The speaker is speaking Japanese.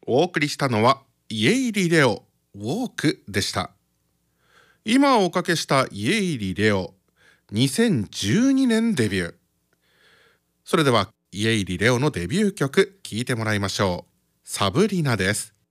お送りしたのはイエイリレオウォークでした。今おかけしたイエイリレオ、2012年デビュー。それではイエイリレオのデビュー曲聴いてもらいましょう。サブリナです。